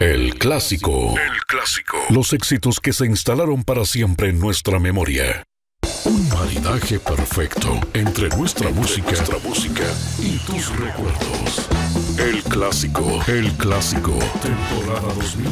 El clásico. El clásico. Los éxitos que se instalaron para siempre en nuestra memoria. Un maridaje perfecto entre nuestra música y tus recuerdos. El clásico. El clásico. Temporada 2000.